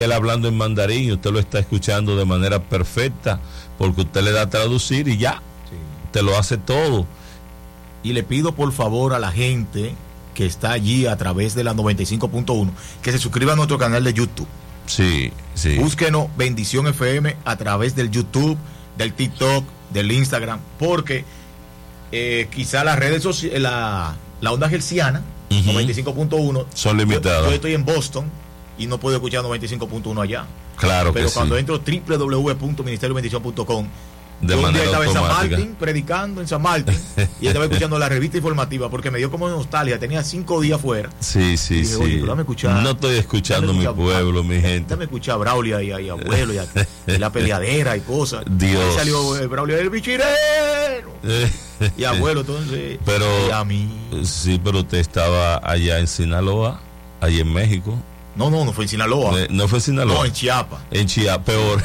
él hablando en mandarín y usted lo está escuchando de manera perfecta, porque usted le da a traducir y ya, sí, te lo hace todo. Y le pido por favor a la gente que está allí a través de la 95.1 que se suscriba a nuestro canal de YouTube. Sí, sí. Búsquenos Bendición FM a través del YouTube, del TikTok, del Instagram, porque quizá las redes sociales, la onda herciana, 95.1 son limitadas. Yo estoy en Boston y no puedo escuchar 95.1 allá. Claro, pero que cuando sí. Entro www.ministeriobendición.com, de un manera día estaba automática en San Martín, predicando en San Martín, y estaba escuchando la revista informativa porque me dio como nostalgia. Tenía 5 días fuera. Sí, sí, dije, sí. Escuchar, no estoy escuchando mi pueblo, mi gente. Déjame escuchar a Braulio y abuelo y la peleadera y cosas. Dios. Ahí salió Braulio, el bichirero. Y abuelo, entonces. Pero, y a mí. Sí, pero usted estaba allá en Sinaloa, allá en México. No fue en Sinaloa. No fue en Sinaloa. No, en Chiapas. En Chiapas, peor.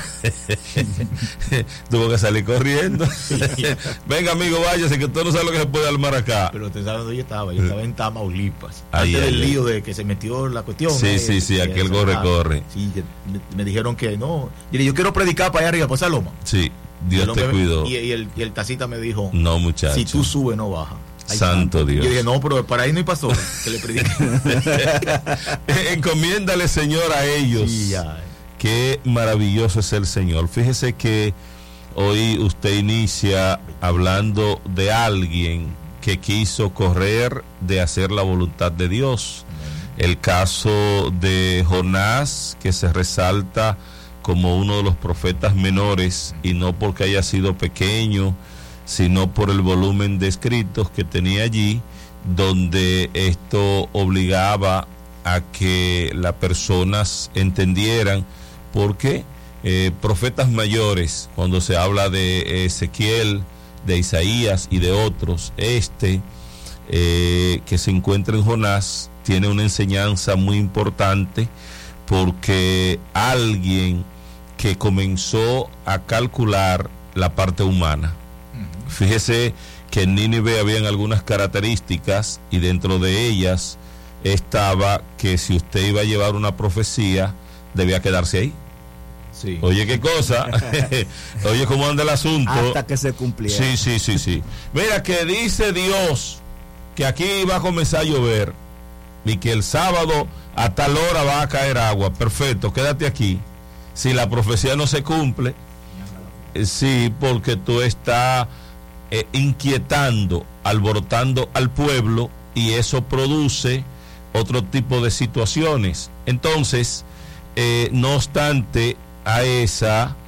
Tuvo que salir corriendo. Venga, amigo, váyase, que usted no sabe lo que se puede armar acá. Pero usted sabe dónde yo estaba en Tamaulipas. Ahí, antes del ahí. lío de que se metió la cuestión. Sí, aquel corre. Sí, me dijeron que no. Yo quiero predicar para allá arriba, por esa loma. Sí, Dios te cuidó. Y el tacita me dijo, no, muchacho, si tú subes, no baja. Santo Dios. Yo dije, no, pero para ahí no hay pastor que le predique. Encomiéndale, Señor, a ellos. Sí, ya. Qué maravilloso es el Señor. Fíjese que hoy usted inicia hablando de alguien que quiso correr de hacer la voluntad de Dios. El caso de Jonás, que se resalta como uno de los profetas menores, y no porque haya sido pequeño, sino por el volumen de escritos que tenía allí, donde esto obligaba a que las personas entendieran por qué profetas mayores, cuando se habla de Ezequiel, de Isaías y de otros, que se encuentra en Jonás, tiene una enseñanza muy importante, porque alguien que comenzó a calcular la parte humana. Fíjese que en Nínive habían algunas características, y dentro de ellas estaba que si usted iba a llevar una profecía, debía quedarse ahí. Sí. Oye, qué cosa. Oye, cómo anda el asunto. Hasta que se cumpliera. Sí. Mira, que dice Dios que aquí va a comenzar a llover y que el sábado a tal hora va a caer agua. Perfecto, quédate aquí. Si la profecía no se cumple, sí, porque tú estás inquietando, alborotando al pueblo, y eso produce otro tipo de situaciones. Entonces, no obstante a esa,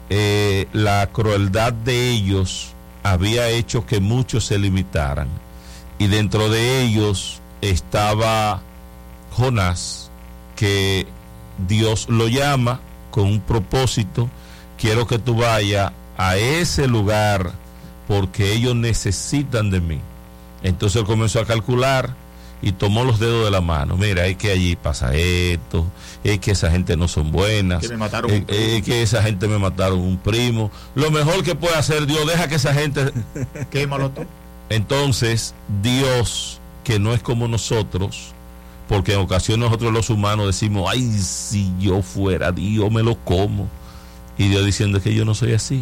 la crueldad de ellos había hecho que muchos se limitaran, y dentro de ellos estaba Jonás, que Dios lo llama con un propósito: quiero que tú vayas a ese lugar porque ellos necesitan de mí. Entonces él comenzó a calcular y tomó los dedos de la mano. Mira, es que allí pasa esto, es que esa gente no son buenas, que me mataron es que esa gente me mataron un primo. Lo mejor que puede hacer Dios, deja que esa gente quémalo todo. Entonces Dios, que no es como nosotros, porque en ocasiones nosotros los humanos decimos, ay, si yo fuera Dios me lo como, y Dios diciendo que yo no soy así.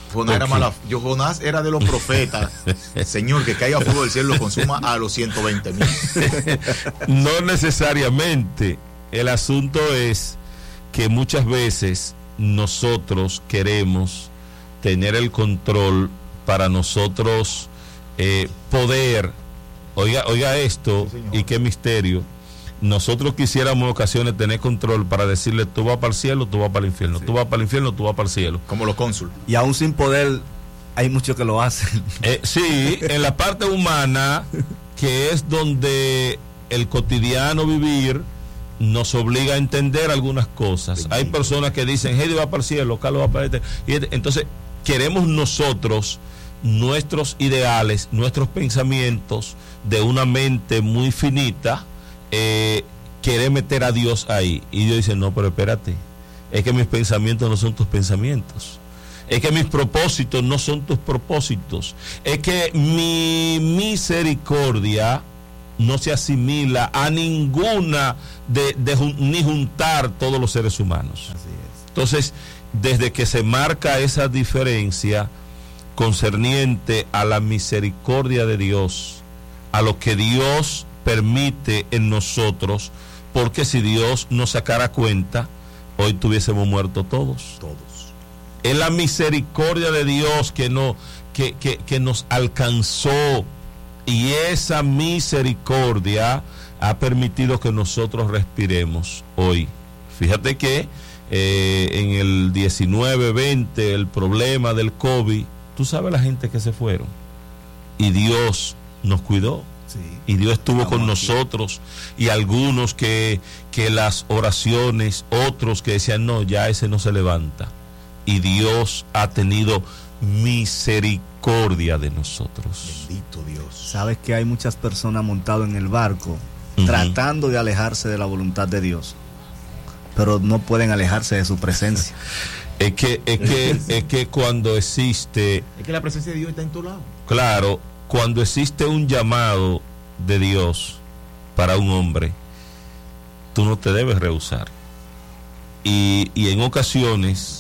Jonás era de los profetas. Señor, que caiga fuego del cielo, lo consuma a los 120,000. No necesariamente. El asunto es que muchas veces nosotros queremos tener el control para nosotros poder. Oiga esto, sí, y qué misterio. Nosotros quisiéramos en ocasiones tener control para decirle, tú vas para el cielo, tú vas para el infierno, sí, tú vas para el infierno, tú vas para el cielo. Como los cónsules. Y aún sin poder, hay muchos que lo hacen. Sí, en la parte humana, que es donde el cotidiano vivir nos obliga a entender algunas cosas. Sí, hay personas que dicen, Heidi va para el cielo, Carlos va para entonces, queremos nosotros nuestros ideales, nuestros pensamientos de una mente muy finita, quiere meter a Dios ahí, y Dios dice, no, pero espérate, es que mis pensamientos no son tus pensamientos, es que mis propósitos no son tus propósitos, es que mi misericordia no se asimila a ninguna ni juntar todos los seres humanos. Así es. Entonces, desde que se marca esa diferencia concerniente a la misericordia de Dios, a lo que Dios permite en nosotros, porque si Dios no sacara cuenta, hoy tuviésemos muerto todos. Es la misericordia de Dios que nos alcanzó, y esa misericordia ha permitido que nosotros respiremos hoy. Fíjate que en el 19-20, el problema del COVID, tú sabes la gente que se fueron, y Dios nos cuidó. Sí. Y Dios estuvo con nosotros, y algunos que las oraciones, otros que decían no, ya ese no se levanta, y Dios ha tenido misericordia de nosotros. Bendito Dios. Sabes que hay muchas personas montadas en el barco tratando de alejarse de la voluntad de Dios, pero no pueden alejarse de su presencia. Es que cuando existe, Es que la presencia de Dios está en todo lado. claro, cuando existe un llamado de Dios para un hombre, tú no te debes rehusar. Y en ocasiones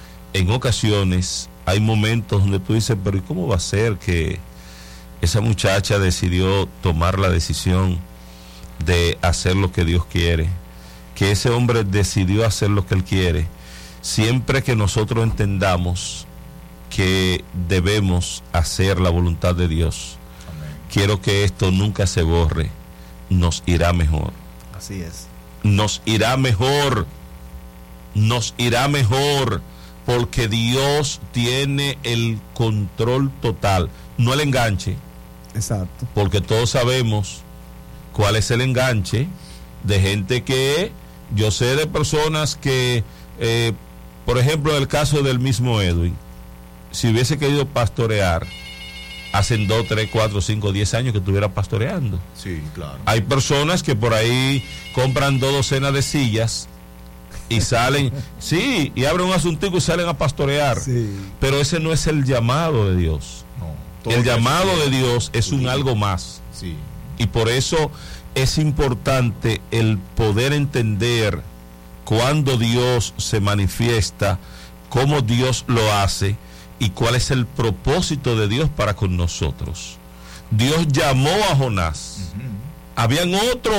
hay momentos donde tú dices, pero ¿y cómo va a ser que esa muchacha decidió tomar la decisión de hacer lo que Dios quiere? Que ese hombre decidió hacer lo que él quiere. Siempre que nosotros entendamos que debemos hacer la voluntad de Dios, Amén. quiero que esto nunca se borre. Nos irá mejor. Así es. Nos irá mejor. Nos irá mejor, porque Dios tiene el control total, no el enganche, Exacto. porque todos sabemos cuál es el enganche de gente que, yo sé de personas que, por ejemplo, en el caso del mismo Edwin, si hubiese querido pastorear, hacen 2, 3, 4, 5, 10 años que estuviera pastoreando. Sí, claro. Hay personas que por ahí compran 2 docenas de sillas y salen, sí, y abren un asuntico y salen a pastorear. Sí. Pero ese no es el llamado de Dios. No, todo El eso llamado de Dios es un Sí. algo más. Sí. Y por eso es importante el poder entender cuándo Dios se manifiesta, cómo Dios lo hace y cuál es el propósito de Dios para con nosotros. Dios llamó a Jonás. Habían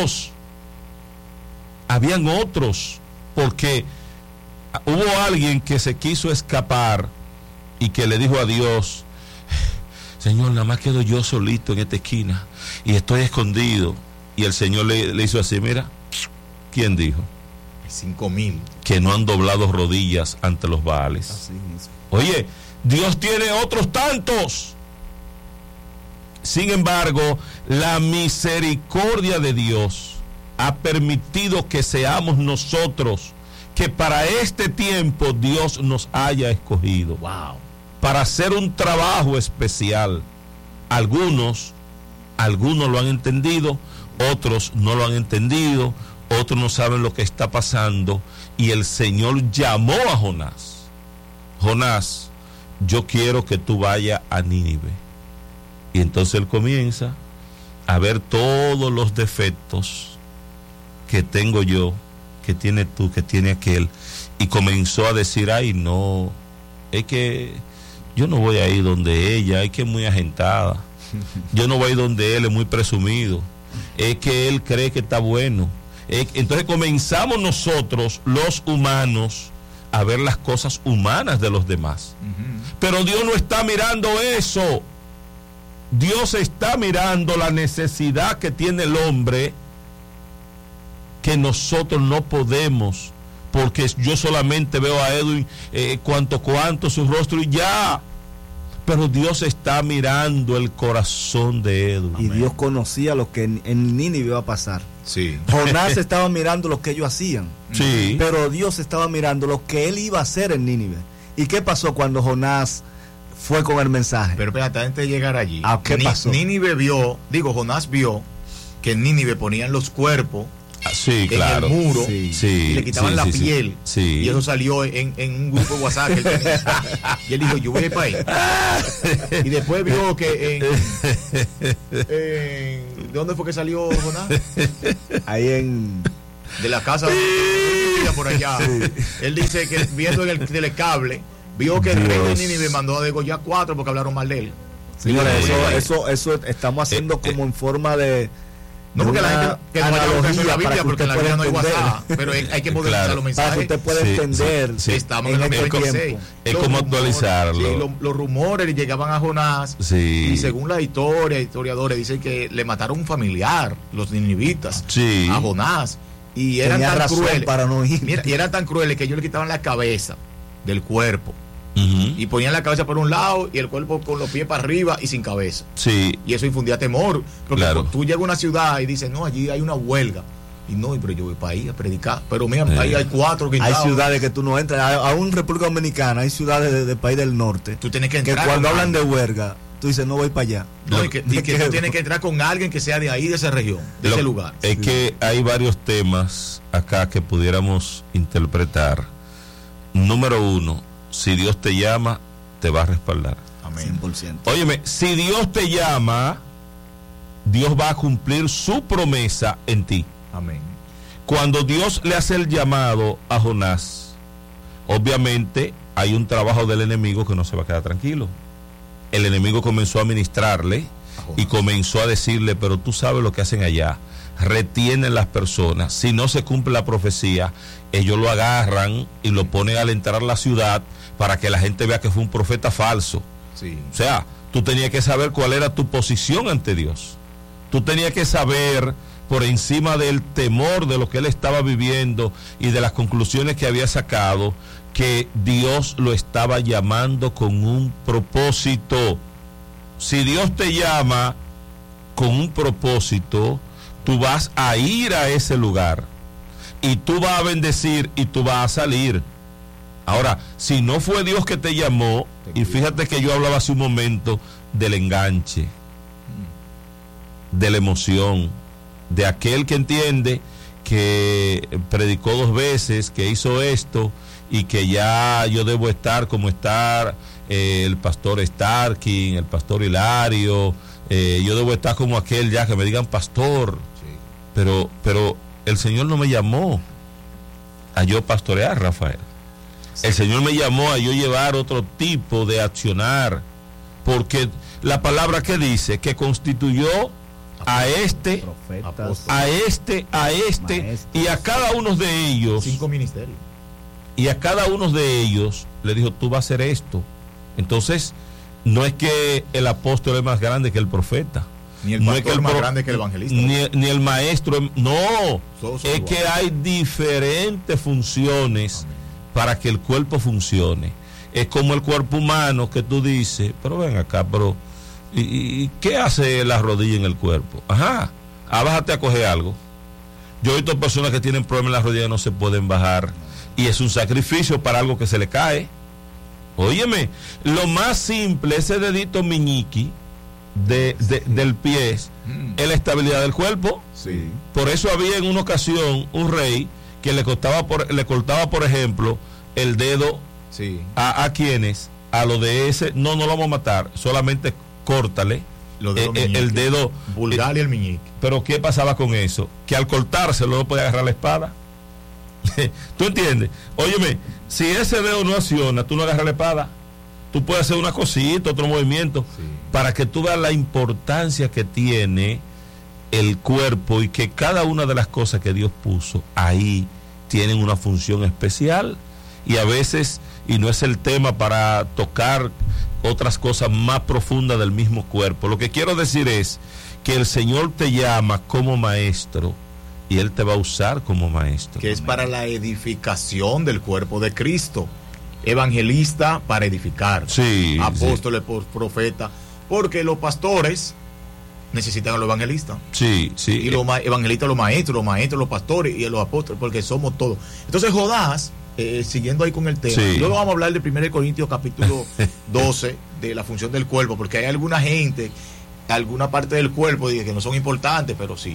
otros, porque hubo alguien que se quiso escapar y que le dijo a Dios, Señor, nada más quedo yo solito en esta esquina y estoy escondido. Y el Señor le hizo así, mira, ¿quién dijo? 5,000. Que no han doblado rodillas ante los Baales. Así mismo. Oye, Dios tiene otros tantos. Sin embargo, la misericordia de Dios ha permitido que seamos nosotros, que para este tiempo Dios nos haya escogido. Wow. Para hacer un trabajo especial. Algunos lo han entendido, otros no lo han entendido, otros no saben lo que está pasando, y el Señor llamó a Jonás. Jonás, yo quiero que tú vayas a Nínive. Y entonces él comienza a ver todos los defectos que tengo yo, que tiene tú, que tiene aquel, y comenzó a decir, ay no, es que yo no voy a ir donde ella, es que es muy agentada, yo no voy a ir donde él, es muy presumido, es que él cree que está bueno. Entonces comenzamos nosotros, los humanos, a ver las cosas humanas de los demás. Pero Dios no está mirando eso. Dios está mirando la necesidad que tiene el hombre, que nosotros no podemos, porque yo solamente veo a Edwin cuanto su rostro y ya. Pero Dios está mirando el corazón de Edwin. Y Dios conocía lo que en Nínive iba a pasar. Sí. Jonás estaba mirando lo que ellos hacían. Sí. Pero Dios estaba mirando lo que él iba a hacer en Nínive. ¿Y qué pasó cuando Jonás fue con el mensaje? Pero espérate, antes de llegar allí. ¿Qué pasó? Jonás vio que en Nínive ponían los cuerpos Sí, claro. en el muro, Sí. Sí, y le quitaban sí, la sí, piel. sí. Y eso salió en un grupo de WhatsApp que él tenía. Y él dijo, yo voy a ir para ahí. Y después vio que ¿De dónde fue que salió Jonás? Ahí en... De la casa por allá. Sí. Él dice que viendo en el telecable, vio que el rey de Nínive mandó a degollar 4 porque hablaron mal de él. Señores, eso estamos haciendo como en forma de... No porque la gente que no vaya a buscar la Biblia, porque en la Biblia no hay WhatsApp, pero hay que modernizar los mensajes. Para que usted pueda entender. Sí. Estamos en el 2026. Es como actualizarlo. Sí, los rumores llegaban a Jonás. Sí. Y según la historiadores dicen que le mataron un familiar, los ninivitas, a Jonás. Y eran tan crueles para no ir. Mira, y eran tan crueles que ellos le quitaban la cabeza del cuerpo. Y ponían la cabeza por un lado y el cuerpo con los pies para arriba y sin cabeza. Sí. Y eso infundía temor. Porque tú llegas a una ciudad y dices, no, allí hay una huelga. Y no, pero yo voy para ahí a predicar. Pero mira, ahí hay 4 guindados. Hay ciudades que tú no entras. Aún República Dominicana, hay ciudades del país del norte. Tú tienes que entrar. Que cuando hablan de huelga, tú dices, no voy para allá. No, y que tú tienes que entrar con alguien que sea de ahí, de esa región, de ese lugar. Es que hay varios temas acá que pudiéramos interpretar. Número 1, si Dios te llama, te va a respaldar. Amén. 100%. Óyeme, si Dios te llama, Dios va a cumplir su promesa en ti. Amén. Cuando Dios le hace el llamado a Jonás, obviamente hay un trabajo del enemigo que no se va a quedar tranquilo. El enemigo comenzó a ministrarle y comenzó a decirle, pero tú sabes lo que hacen allá, retienen las personas, si no se cumple la profecía, ellos lo agarran y lo ponen a alentar a la ciudad para que la gente vea que fue un profeta falso. Sí. O sea, tú tenías que saber cuál era tu posición ante Dios. Tú tenías que saber, por encima del temor de lo que él estaba viviendo y de las conclusiones que había sacado, que Dios lo estaba llamando con un propósito. Si Dios te llama con un propósito, tú vas a ir a ese lugar y tú vas a bendecir y tú vas a salir. Ahora, si no fue Dios que te llamó, y fíjate que yo hablaba hace un momento del enganche, de la emoción, de aquel que entiende que predicó 2 veces, que hizo esto y que ya yo debo estar como estar el pastor Starkin, el pastor Hilario, yo debo estar como aquel ya que me digan pastor. Sí. Pero el Señor no me llamó a yo pastorear, Rafael. Sí. El Señor me llamó a yo llevar otro tipo de accionar, porque la palabra que dice que constituyó a este, maestros, y a cada uno de ellos 5 ministerios. Y a cada uno de ellos le dijo, tú vas a hacer esto. Entonces, no es que el apóstol es más grande que el profeta, ni el pastor es más grande que el evangelista, ni el maestro, no, es que hay diferentes funciones. Amén. Para que el cuerpo funcione. Es como el cuerpo humano que tú dices, pero ven acá, pero ¿y qué hace la rodilla en el cuerpo? Ajá, bájate a coger algo. Yo he visto personas que tienen problemas en las rodillas y no se pueden bajar, y es un sacrificio para algo que se le cae. Óyeme, lo más simple, ese dedito meñique del pie, es la estabilidad del cuerpo. Sí. Por eso había en una ocasión un rey que le cortaba, por ejemplo, el dedo. Sí. a quienes, a lo de ese, no lo vamos a matar, solamente córtale el dedo vulgar y el meñique. Pero ¿qué pasaba con eso? Que al cortárselo no podía agarrar la espada. ¿Tú entiendes? Óyeme, si ese dedo no acciona, tú no agarras la espada. Tú puedes hacer una cosita, otro movimiento, sí, para que tú veas la importancia que tiene el cuerpo y que cada una de las cosas que Dios puso ahí tienen una función especial. Y a veces, y no es el tema para tocar otras cosas más profundas del mismo cuerpo, lo que quiero decir es que el Señor te llama como maestro y Él te va a usar como maestro. Que es para la edificación del cuerpo de Cristo. Evangelista para edificar. Sí, apóstoles, sí, profetas, porque los pastores necesitan a los evangelistas. Sí, sí. Y los evangelistas, los maestros, los pastores y los apóstoles, porque somos todos. Entonces Jonás, siguiendo ahí con el tema, sí, luego vamos a hablar de 1 Corintios capítulo 12, de la función del cuerpo, porque hay alguna gente, alguna parte del cuerpo dice que no son importantes, pero sí.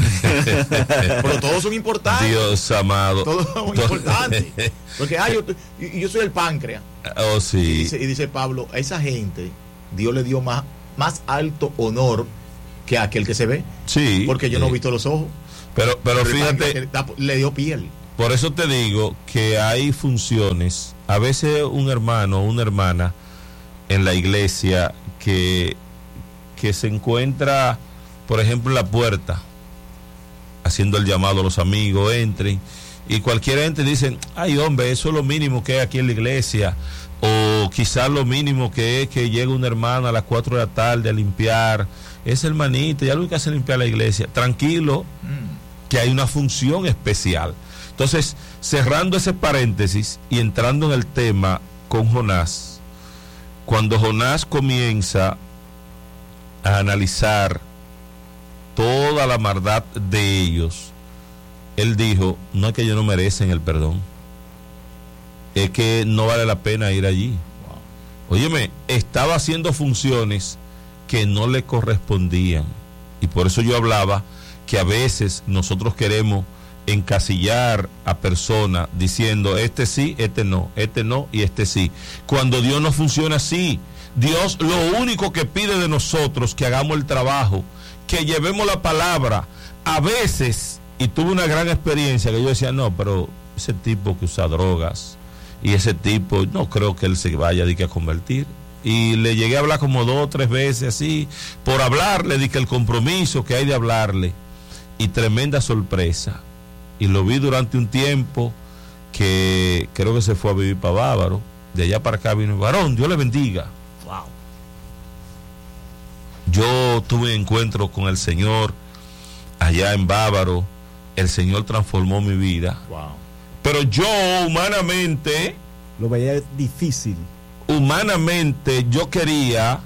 Pero todos son importantes. Dios amado. Todos son importantes. Porque yo soy el páncreas. Oh, sí. Y dice Pablo, a esa gente Dios le dio más alto honor que aquel que se ve. Sí. Porque yo no he visto los ojos. Pero fíjate, le dio piel. Por eso te digo que hay funciones. A veces un hermano o una hermana en la iglesia que se encuentra, por ejemplo, en la puerta, haciendo el llamado a los amigos, entren, y cualquier gente dice, ay hombre, eso es lo mínimo que hay aquí en la iglesia, o quizás lo mínimo que es que llegue una hermana a las 4 de la tarde a limpiar, ese hermanito, ya lo que hace es limpiar la iglesia. Tranquilo, que hay una función especial. Entonces, cerrando ese paréntesis y entrando en el tema con Jonás, cuando Jonás comienza a analizar toda la maldad de ellos, él dijo, no es que ellos no merecen el perdón, es que no vale la pena ir allí. Óyeme, estaba haciendo funciones que no le correspondían, y por eso yo hablaba que a veces nosotros queremos encasillar a personas diciendo este sí, este no y este sí, cuando Dios no funciona así. Dios lo único que pide de nosotros que hagamos el trabajo, que llevemos la palabra. A veces, y tuve una gran experiencia que yo decía, no, pero ese tipo que usa drogas y ese tipo, no creo que él se vaya a convertir. Y le llegué a hablar como 2 o 3 veces así, por hablarle, di que el compromiso que hay de hablarle, y tremenda sorpresa. Y lo vi durante un tiempo que creo que se fue a vivir para Bávaro. De allá para acá vino, varón, Dios le bendiga. Wow. Yo tuve encuentro con el Señor allá en Bávaro. El Señor transformó mi vida. Wow. Pero yo humanamente lo veía difícil. Humanamente yo quería,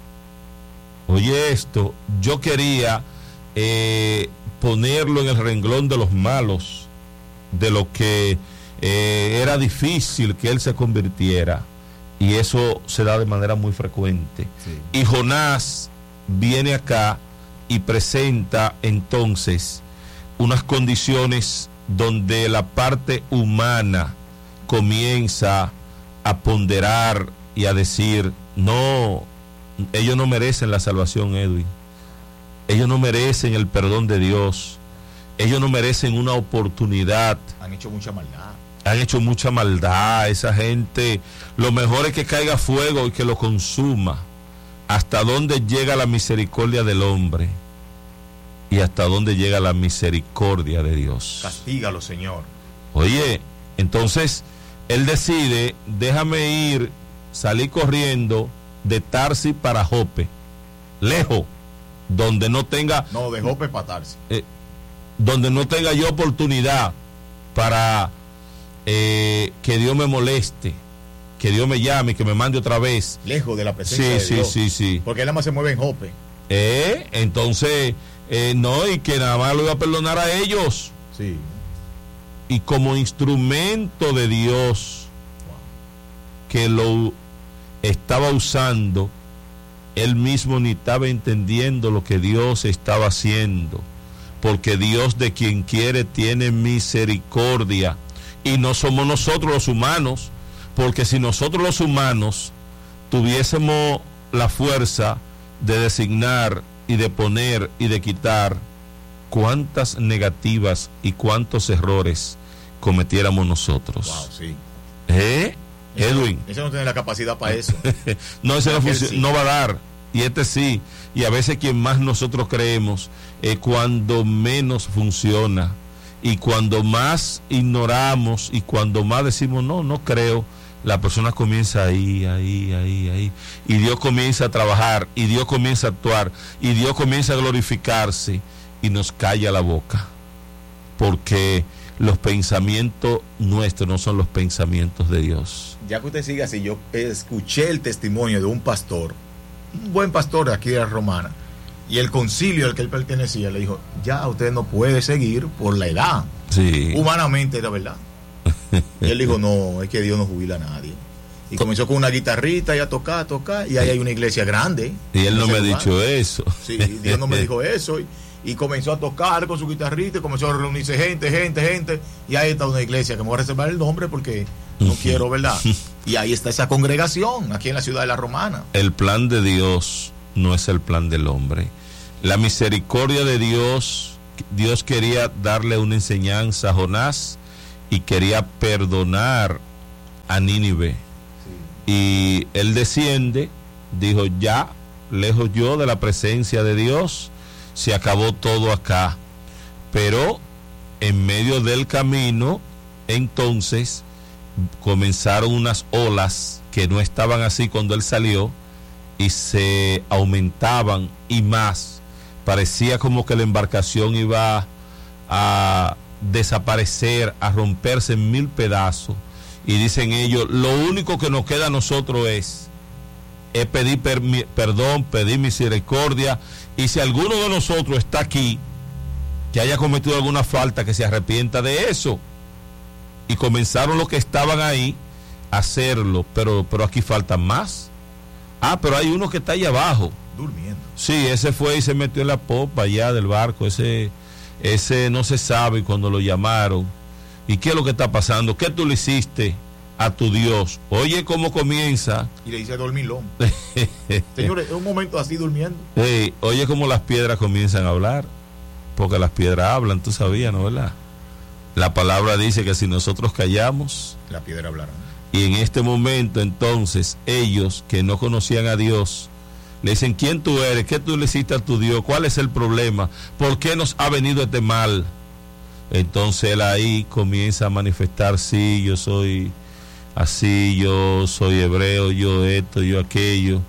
oye esto, yo quería ponerlo en el renglón de los malos, de lo que era difícil que él se convirtiera, y eso se da de manera muy frecuente. Sí. Y Jonás viene acá y presenta entonces unas condiciones donde la parte humana comienza a ponderar y a decir, no, ellos no merecen la salvación, Edwin. Ellos no merecen el perdón de Dios. Ellos no merecen una oportunidad. Han hecho mucha maldad. Han hecho mucha maldad. Esa gente, lo mejor es que caiga fuego y que lo consuma. ¿Hasta dónde llega la misericordia del hombre? Y hasta dónde llega la misericordia de Dios. Castígalo, Señor. Oye, entonces él decide, déjame ir, salir corriendo de Tarsis para Jope, lejos, donde no tenga... No, de Jope para Tarsis. Donde no tenga yo oportunidad para que Dios me moleste, que Dios me llame, que me mande otra vez. Lejos de la presencia de Dios. Sí. Porque él nada más se mueve en Jope. Entonces, no, y que nada más lo iba a perdonar a ellos. Sí. Y como instrumento de Dios, que lo estaba usando, él mismo ni estaba entendiendo lo que Dios estaba haciendo, porque Dios de quien quiere tiene misericordia, y no somos nosotros los humanos, porque si nosotros los humanos tuviésemos la fuerza de designar y de poner y de quitar, cuántas negativas y cuántos errores cometiéramos nosotros. Wow, sí. Edwin. Ese no tiene la capacidad para eso. No, ese no va a dar. Y este sí. Y a veces quien más nosotros creemos es cuando menos funciona. Y cuando más ignoramos y cuando más decimos no creo, la persona comienza ahí. Y Dios comienza a trabajar, y Dios comienza a actuar, y Dios comienza a glorificarse, y nos calla la boca. Porque los pensamientos nuestros no son los pensamientos de Dios. Ya que usted sigue así, yo escuché el testimonio de un pastor, un buen pastor de aquí de la Romana, y el concilio al que él pertenecía le dijo, ya usted no puede seguir por la edad. Sí. Humanamente era verdad. Y él dijo, no, es que Dios no jubila a nadie. Y comenzó con una guitarrita y a tocar, y ahí hay una iglesia grande. Y él no me ha dicho eso. Sí, Dios no me dijo eso. Y comenzó a tocar con su guitarrita, y comenzó a reunirse gente, y ahí está una iglesia que me voy a reservar el nombre porque no quiero, ¿verdad? Y ahí está esa congregación, aquí en la ciudad de la Romana. El plan de Dios no es el plan del hombre. La misericordia de Dios, Dios quería darle una enseñanza a Jonás y quería perdonar a Nínive. Y él desciende, dijo, ya, lejos yo de la presencia de Dios, se acabó todo acá. Pero en medio del camino, entonces, comenzaron unas olas que no estaban así cuando él salió y se aumentaban y más. Parecía como que la embarcación iba a desaparecer, a romperse en 1000 pedazos. Y dicen ellos, lo único que nos queda a nosotros es pedir perdón, pedir misericordia, y si alguno de nosotros está aquí que haya cometido alguna falta, que se arrepienta de eso. Y comenzaron los que estaban ahí a hacerlo, pero aquí faltan más. Pero hay uno que está ahí abajo durmiendo. Sí, ese fue y se metió en la popa allá del barco. Ese no se sabe cuando lo llamaron. ¿Y qué es lo que está pasando? ¿Qué tú le hiciste a tu Dios? Oye cómo comienza. Y le dice dormilón. Señores, es un momento así durmiendo. Oye cómo las piedras comienzan a hablar. Porque las piedras hablan, tú sabías, ¿no, verdad? La palabra dice que si nosotros callamos, la piedra hablará. Y en este momento, entonces, ellos que no conocían a Dios, le dicen, ¿quién tú eres? ¿Qué tú le hiciste a tu Dios? ¿Cuál es el problema? ¿Por qué nos ha venido este mal? Entonces él ahí comienza a manifestar, sí, yo soy así, yo soy hebreo, yo esto, yo aquello,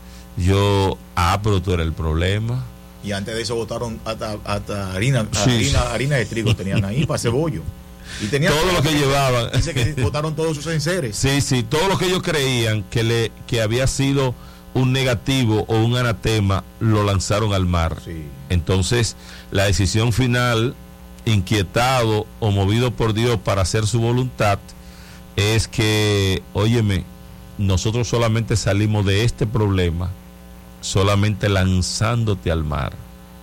pero tú eres el problema. Y antes de eso botaron hasta harina de trigo tenían ahí para cebollo. Y tenían todo lo que llevaban. Dice que botaron todos sus enseres. Sí, todo lo que ellos creían que había sido un negativo o un anatema, lo lanzaron al mar. Sí. Entonces, la decisión final, inquietado o movido por Dios para hacer su voluntad, es que, óyeme, nosotros solamente salimos de este problema solamente lanzándote al mar.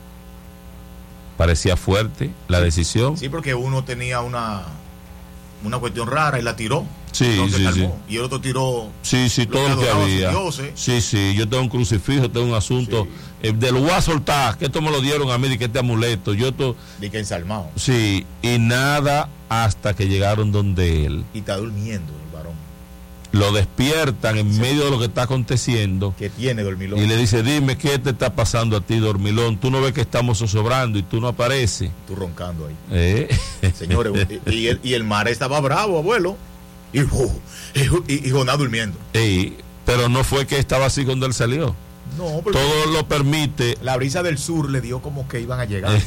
Parecía fuerte la decisión. Sí, porque uno tenía una cuestión rara y la tiró. Sí. Y el otro tiró. Sí, todo lo que había. Sí, yo tengo un crucifijo, tengo un asunto. De lo voy a soltar, que esto me lo dieron a mí, de que este amuleto. De que ensalmado. Sí, y nada hasta que llegaron donde él. Y está durmiendo el varón. Lo despiertan en medio de lo que está aconteciendo. Que tiene dormilón. Y le dice, dime, ¿qué te está pasando a ti, dormilón? Tú no ves que estamos zozobrando y tú no apareces. Tú roncando ahí. Señores, y el mar estaba bravo, abuelo. Y Jonás durmiendo. Pero no fue que estaba así cuando él salió. No, porque todo lo permite. La brisa del sur le dio como que iban a llegar.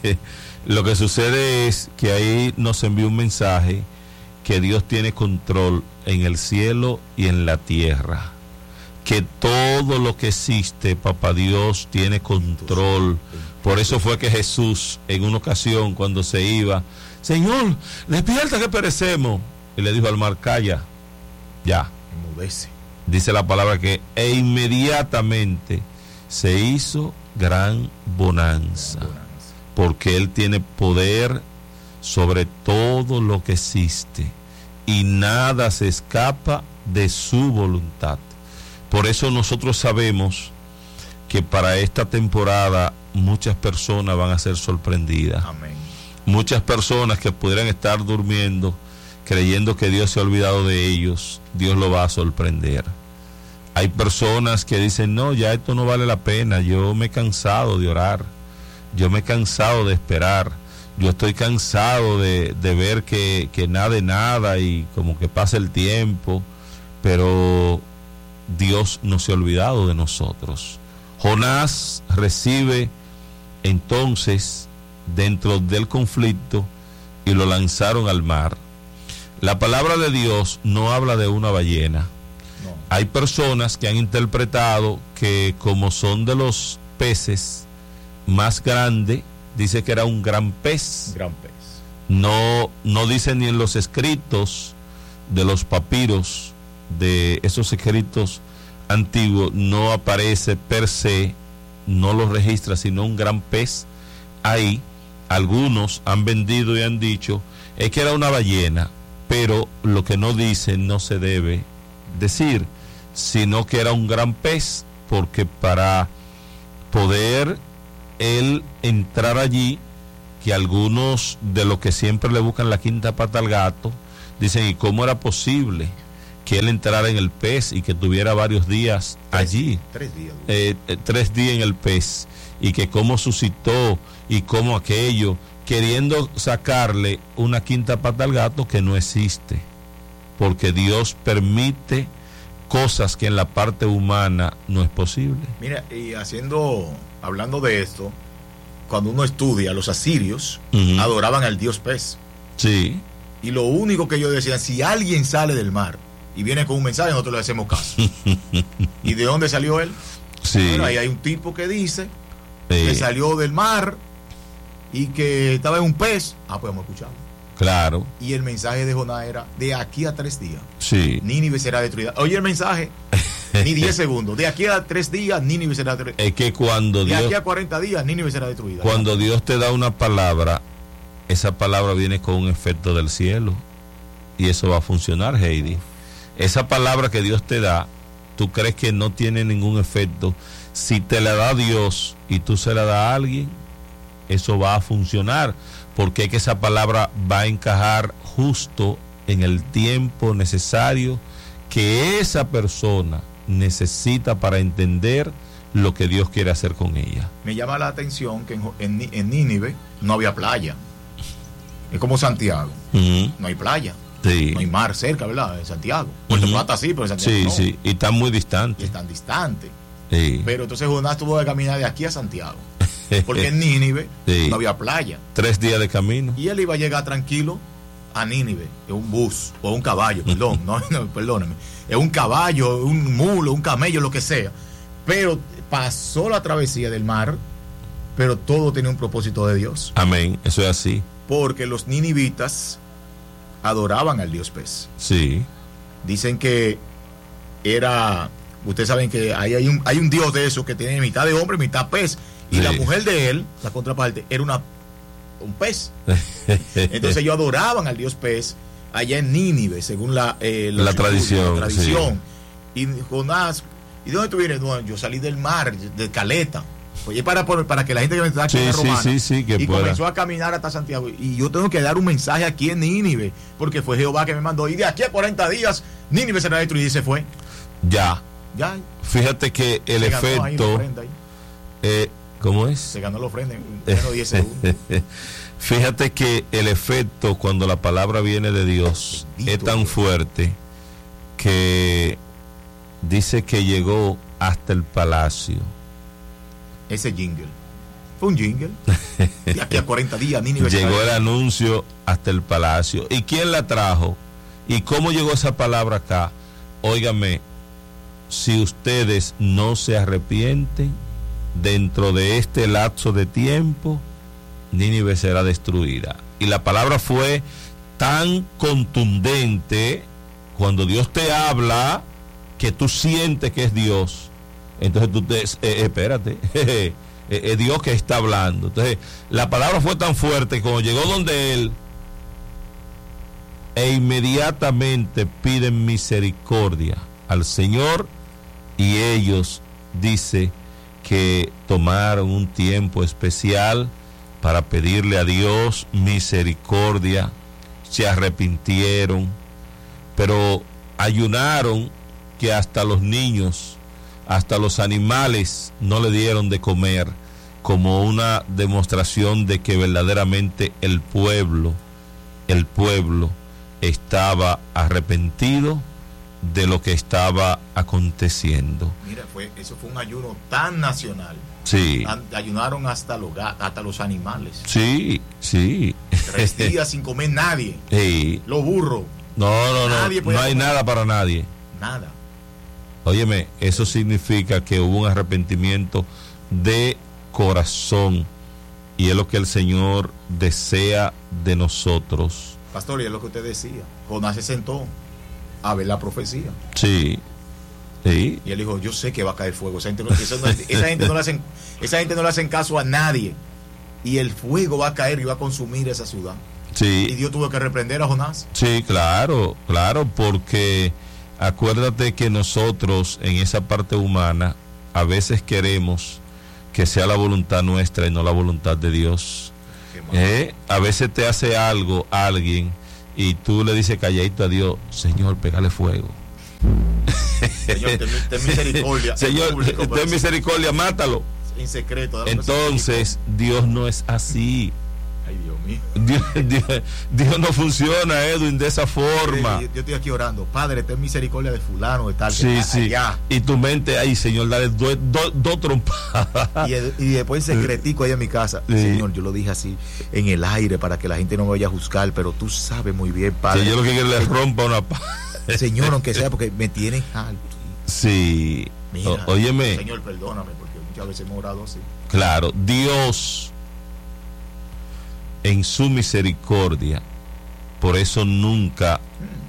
Lo que sucede es que ahí nos envió un mensaje que Dios tiene control en el cielo y en la tierra, que todo lo que existe, papá Dios tiene control. Por eso fue que Jesús en una ocasión cuando se iba, Señor, despierta que perecemos, y le dijo al mar, calla, ya, enmudece. Dice la palabra que inmediatamente se hizo gran bonanza, porque Él tiene poder sobre todo lo que existe y nada se escapa de su voluntad. Por eso nosotros sabemos que para esta temporada muchas personas van a ser sorprendidas. Amén. Muchas personas que pudieran estar durmiendo creyendo que Dios se ha olvidado de ellos, Dios lo va a sorprender. Hay personas que dicen, no, ya esto no vale la pena, yo me he cansado de orar, yo me he cansado de esperar, yo estoy cansado de ver que nada de nada y como que pasa el tiempo, pero Dios no se ha olvidado de nosotros. Jonás recibe entonces dentro del conflicto y lo lanzaron al mar. La palabra de Dios no habla de una ballena. No. Hay personas que han interpretado que como son de los peces más grande, dice que era un gran pez. Gran pez. No dice ni en los escritos de los papiros, de esos escritos antiguos, no aparece per se, no lo registra, sino un gran pez. Ahí algunos han vendido y han dicho es que era una ballena, pero lo que no dicen no se debe decir, sino que era un gran pez, porque para poder él entrar allí, que algunos de los que siempre le buscan la quinta pata al gato dicen, ¿y cómo era posible que él entrara en el pez y que tuviera varios días allí? 3 días. 3 días en el pez, y que cómo suscitó y cómo aquello, queriendo sacarle una quinta pata al gato que no existe, porque Dios permite cosas que en la parte humana no es posible. Mira, y hablando de esto, cuando uno estudia, los asirios adoraban al dios pez. Sí. Y lo único que ellos decían, si alguien sale del mar y viene con un mensaje, nosotros le hacemos caso. ¿Y de dónde salió él? Sí. Bueno, ahí hay un tipo que dice que salió del mar y que estaba en un pez. Pues vamos a escucharlo. Claro. Y el mensaje de Jonás era, de aquí a 3 días, sí, Nínive será destruida. Oye el mensaje, ni 10 segundos. De aquí a 3 días, Nínive será destruida. Es que cuando de Dios, aquí a 40 días, Nínive será destruida. Cuando Dios te da una palabra, esa palabra viene con un efecto del cielo. Y eso va a funcionar, Heidi. Esa palabra que Dios te da, tú crees que no tiene ningún efecto. Si te la da Dios y tú se la das a alguien, eso va a funcionar, porque es que esa palabra va a encajar justo en el tiempo necesario que esa persona necesita para entender lo que Dios quiere hacer con ella. Me llama la atención que en Nínive no había playa. Es como Santiago. No hay playa. Sí. No hay mar cerca, ¿verdad? En Santiago. Puerto Plata sí, pero en Santiago no. Sí, y están muy distantes. Y están distantes. Sí. Pero entonces Jonás tuvo que caminar de aquí a Santiago. Porque en Nínive no había playa. 3 días de camino. Y él iba a llegar tranquilo a Nínive en un bus o un caballo, perdón, perdóneme. Es un caballo, un mulo, un camello, lo que sea. Pero pasó la travesía del mar, pero todo tenía un propósito de Dios. Amén, eso es así. Porque los ninivitas adoraban al dios pez. Sí. Dicen que era, ustedes saben que hay un dios de eso que tiene mitad de hombre, mitad pez. Y la mujer de él, la contraparte, era un pez. Entonces ellos adoraban al dios pez allá en Nínive, según la tradición. Sí. Y Jonás, ¿y dónde tú vienes? No, yo salí del mar, de Caleta. Oye, para que la gente que me está aquí en Romana. Sí, que y pueda. comenzó a caminar hasta Santiago. Y yo tengo que dar un mensaje aquí en Nínive, porque fue Jehová que me mandó. Y de aquí a 40 días, Nínive será destruida, y se fue. Ya. Fíjate que el se efecto. ¿Cómo es? Se ganó la ofrenda en menos 10 segundos. Fíjate que el efecto cuando la palabra viene de Dios es tan fuerte que dice que llegó hasta el palacio. Ese jingle fue un jingle. De aquí a 40 días llegó el anuncio hasta el palacio. ¿Y quién la trajo? ¿Y cómo llegó esa palabra acá? Óigame, si ustedes no se arrepienten dentro de este lapso de tiempo, Nínive será destruida. Y la palabra fue tan contundente, cuando Dios te habla, que tú sientes que es Dios. Entonces tú espérate, es Dios que está hablando. Entonces la palabra fue tan fuerte que cuando llegó donde él, e inmediatamente piden misericordia al Señor, y ellos, dice, que tomaron un tiempo especial para pedirle a Dios misericordia, se arrepintieron, pero ayunaron, que hasta los niños, hasta los animales no le dieron de comer, como una demostración de que verdaderamente el pueblo estaba arrepentido de lo que estaba aconteciendo. Mira, eso fue un ayuno tan nacional. Sí. Ayunaron hasta los animales. Sí. 3 días sin comer nadie. Sí. Los burros. No hay nada para nadie. Nada. Óyeme, eso significa que hubo un arrepentimiento de corazón, y es lo que el Señor desea de nosotros. Pastor, y es lo que usted decía. Jonás se sentó a ver la profecía. Sí. Y él dijo, yo sé que va a caer fuego. Esa gente no le hacen caso a nadie. Y el fuego va a caer y va a consumir esa ciudad. Sí. Y Dios tuvo que reprender a Jonás. Sí, claro, porque acuérdate que nosotros en esa parte humana a veces queremos que sea la voluntad nuestra y no la voluntad de Dios. A veces te hace algo alguien y tú le dices calladito a Dios, Señor, pégale fuego. Señor, ten misericordia. Señor, ten misericordia, mátalo. En secreto. Entonces, Dios no es así. Ay, Dios mío. Dios no funciona, Edwin, de esa forma. Yo estoy aquí orando, Padre, ten misericordia de fulano, de tal. Sí, sí. Allá. Y tu mente ahí, Señor, dale dos trompadas. Y después en secretico ahí en mi casa. Sí. Señor, yo lo dije así en el aire para que la gente no me vaya a juzgar, pero tú sabes muy bien, Padre. Sí, yo lo que quiero es que le rompa una Señor, aunque sea, porque me tienen alto. Sí. Mira, óyeme. Señor, perdóname, porque muchas veces hemos orado así. Claro, Dios en su misericordia, por eso nunca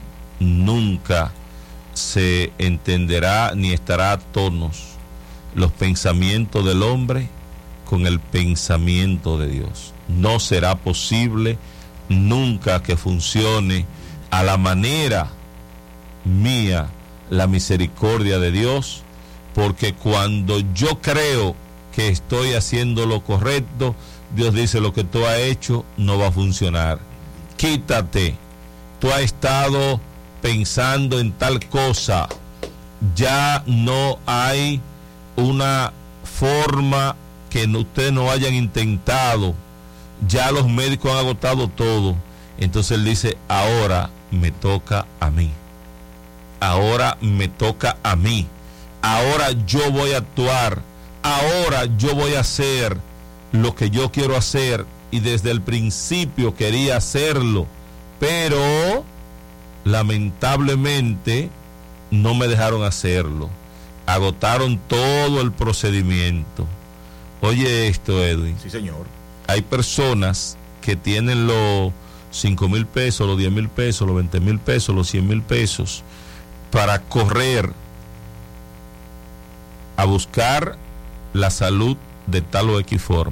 se entenderá ni estará a tonos los pensamientos del hombre con el pensamiento de Dios. No será posible nunca que funcione a la manera mía la misericordia de Dios, porque cuando yo creo que estoy haciendo lo correcto, Dios dice, lo que tú has hecho no va a funcionar. Quítate. Tú has estado pensando en tal cosa. Ya no hay una forma que ustedes no hayan intentado. Ya los médicos han agotado todo. Entonces Él dice, ahora me toca a mí. Ahora me toca a mí. Ahora yo voy a actuar. Ahora yo voy a hacer lo que yo quiero hacer, y desde el principio quería hacerlo, pero lamentablemente no me dejaron hacerlo, agotaron todo el procedimiento. Oye esto, Edwin. Sí, señor. Hay personas que tienen los 5,000 pesos, los 10,000 pesos, los 20,000 pesos, los 100,000 pesos para correr a buscar la salud de tal o X forma.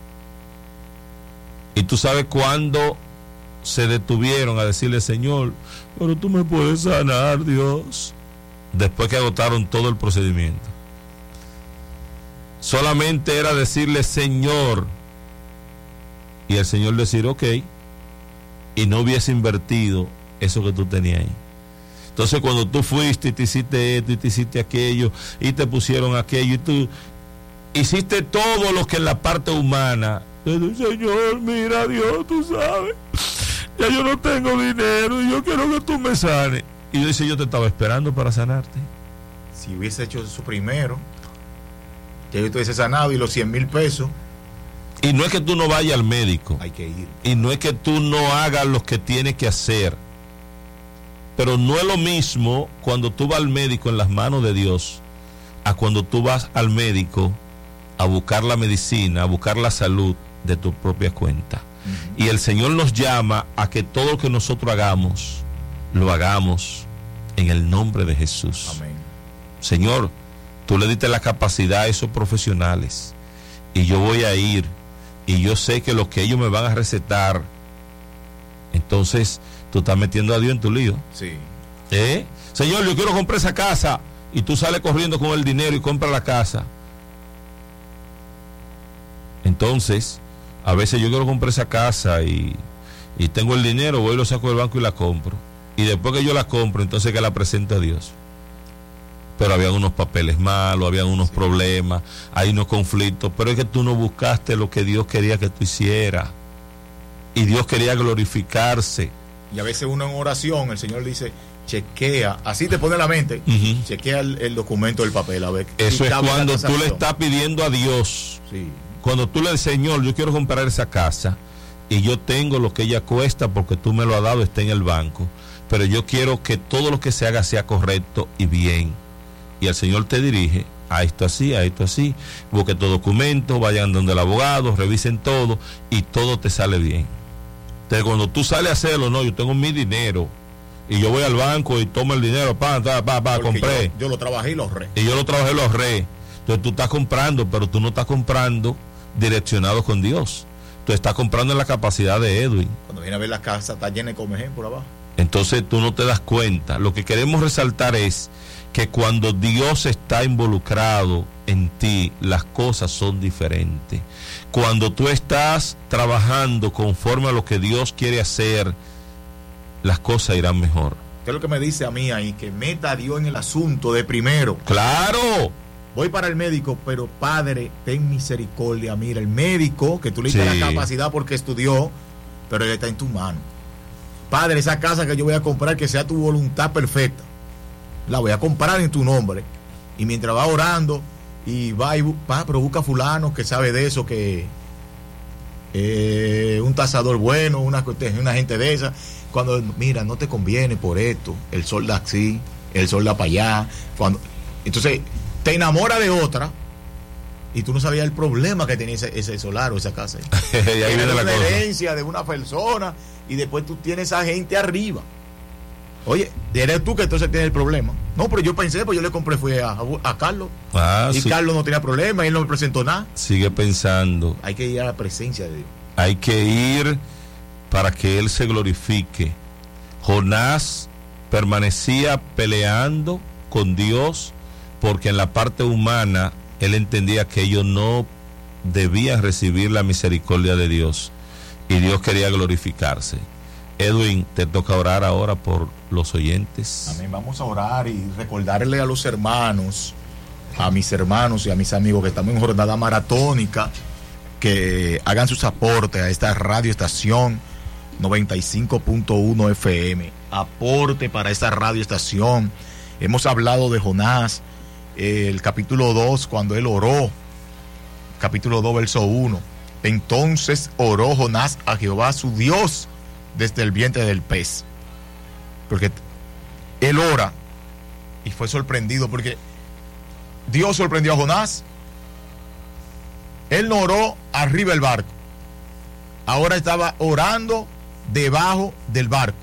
Y tú sabes cuándo se detuvieron a decirle, Señor, pero tú me puedes sanar, Dios, después que agotaron todo el procedimiento. Solamente era decirle, Señor, y el Señor decir, ok, y no hubiese invertido eso que tú tenías ahí. Entonces cuando tú fuiste y te hiciste esto y te hiciste aquello y te pusieron aquello y tú hiciste todo lo que en la parte humana, Señor, mira, Dios, tú sabes, ya yo no tengo dinero y yo quiero que tú me sanes. Y yo dice, yo te estaba esperando para sanarte. Si hubiese hecho eso primero, ya yo te hubiese sanado, y los 100,000 pesos. Y no es que tú no vayas al médico. Hay que ir. Y no es que tú no hagas lo que tienes que hacer. Pero no es lo mismo cuando tú vas al médico en las manos de Dios a cuando tú vas al médico a buscar la medicina, a buscar la salud de tu propia cuenta. Y el Señor nos llama a que todo lo que nosotros hagamos, lo hagamos en el nombre de Jesús. Amén. Señor, tú le diste la capacidad a esos profesionales y yo voy a ir y yo sé que lo que ellos me van a recetar, entonces tú estás metiendo a Dios en tu lío. Sí. Señor, yo quiero comprar esa casa, y tú sales corriendo con el dinero y compras la casa. Entonces, a veces yo quiero comprar esa casa y tengo el dinero, voy y lo saco del banco y la compro. Y después que yo la compro, entonces que la presento a Dios. Pero había unos papeles malos, había unos problemas, hay unos conflictos, pero es que tú no buscaste lo que Dios quería que tú hicieras. Y Dios quería glorificarse. Y a veces uno en oración, el Señor dice, chequea, así te pone la mente, chequea el documento del papel, a ver. Eso es cuando tú le estás pidiendo a Dios. Sí. Cuando tú le dices, Señor, yo quiero comprar esa casa y yo tengo lo que ella cuesta porque tú me lo has dado, está en el banco, pero yo quiero que todo lo que se haga sea correcto y bien. Y el Señor te dirige a esto así, busque tu documento, vayan donde el abogado, revisen todo y todo te sale bien. Entonces cuando tú sales a hacerlo, no, yo tengo mi dinero y yo voy al banco y tomo el dinero, compré. Yo lo trabajé y lo ahorré. Y yo lo trabajé y lo ahorré. Entonces tú estás comprando, pero tú no estás comprando direccionado con Dios. Tú estás comprando en la capacidad de Edwin. Cuando viene a ver la casa, está llena de comején por abajo. Entonces tú no te das cuenta. Lo que queremos resaltar es que cuando Dios está involucrado en ti, las cosas son diferentes. Cuando tú estás trabajando conforme a lo que Dios quiere hacer, las cosas irán mejor. ¿Qué es lo que me dice a mí ahí? Que meta a Dios en el asunto de primero. ¡Claro! Voy para el médico, pero Padre, ten misericordia. Mira, el médico, que tú le diste la capacidad porque estudió, pero él está en tu mano. Padre, esa casa que yo voy a comprar, que sea tu voluntad perfecta, la voy a comprar en tu nombre. Y mientras va orando, y va, pero busca fulano que sabe de eso, que un tasador bueno, una gente de esa. Cuando, mira, no te conviene por esto, el sol da así, el sol da para allá. Entonces, te enamora de otra y tú no sabías el problema que tenía ese solar o esa casa. Y ahí viene la cosa. Herencia de una persona y después tú tienes a gente arriba. Oye, eres tú que entonces tienes el problema. No, pero yo pensé, pues yo le compré, fue a Carlos. Y sí. Carlos no tenía problema, él no me presentó nada. Sigue pensando. Hay que ir a la presencia de Dios. Hay que ir para que Él se glorifique. Jonás permanecía peleando con Dios porque en la parte humana él entendía que ellos no debían recibir la misericordia de Dios y Dios quería glorificarse. Edwin, te toca orar ahora por los oyentes. Amén. Vamos a orar y recordarle a los hermanos, a mis hermanos y a mis amigos que estamos en jornada maratónica, que hagan sus aportes a esta radioestación 95.1 FM. Aporte para esta radioestación. Hemos hablado de Jonás, el capítulo 2, cuando él oró, capítulo 2, verso 1. Entonces oró Jonás a Jehová su Dios desde el vientre del pez. Porque él ora y fue sorprendido porque Dios sorprendió a Jonás. Él no oró arriba del barco. Ahora estaba orando debajo del barco.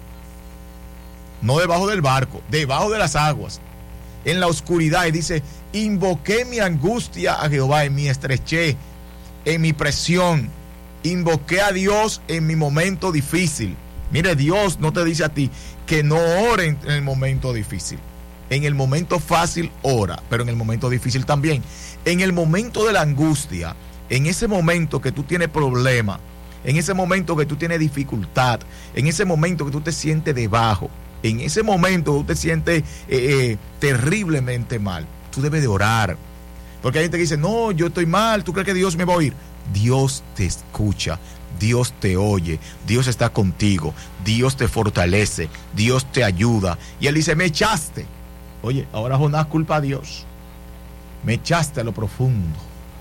No debajo del barco, debajo de las aguas, en la oscuridad. Y dice, invoqué mi angustia a Jehová en mi estrechez, en mi presión. Invoqué a Dios en mi momento difícil. Mire, Dios no te dice a ti que no ore en el momento difícil. En el momento fácil ora, pero en el momento difícil también. En el momento de la angustia, en ese momento que tú tienes problema, en ese momento que tú tienes dificultad, en ese momento que tú te sientes debajo, en ese momento que tú te sientes terriblemente mal, tú debes de orar. Porque hay gente que dice, no, yo estoy mal, ¿tú crees que Dios me va a oír? Dios te escucha, Dios te oye, Dios está contigo, Dios te fortalece, Dios te ayuda. Y él dice, me echaste. Oye, ahora Jonás culpa a Dios. Me echaste a lo profundo,